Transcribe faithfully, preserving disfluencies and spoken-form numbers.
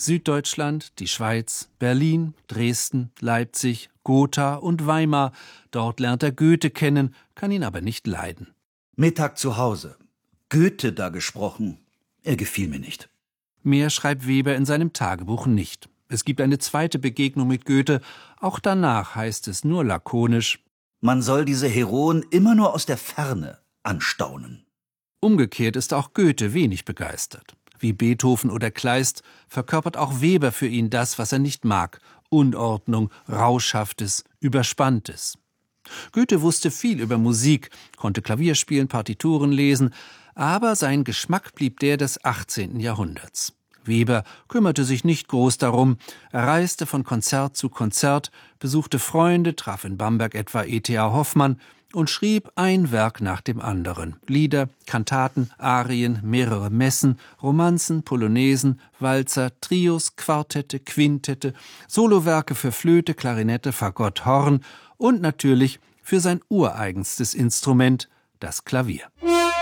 Süddeutschland, die Schweiz, Berlin, Dresden, Leipzig, Gotha und Weimar. Dort lernt er Goethe kennen, kann ihn aber nicht leiden. Mittag zu Hause. Goethe da gesprochen. Er gefiel mir nicht. Mehr schreibt Weber in seinem Tagebuch nicht. Es gibt eine zweite Begegnung mit Goethe. Auch danach heißt es nur lakonisch: Man soll diese Heroen immer nur aus der Ferne anstaunen. Umgekehrt ist auch Goethe wenig begeistert. Wie Beethoven oder Kleist verkörpert auch Weber für ihn das, was er nicht mag: Unordnung, Rauschhaftes, Überspanntes. Goethe wusste viel über Musik, konnte Klavier spielen, Partituren lesen, aber sein Geschmack blieb der des achtzehnten Jahrhunderts. Weber kümmerte sich nicht groß darum. Er reiste von Konzert zu Konzert, besuchte Freunde, traf in Bamberg etwa E T A Hoffmann und schrieb ein Werk nach dem anderen. Lieder, Kantaten, Arien, mehrere Messen, Romanzen, Polonaisen, Walzer, Trios, Quartette, Quintette, Solowerke für Flöte, Klarinette, Fagott, Horn und natürlich für sein ureigenstes Instrument, das Klavier.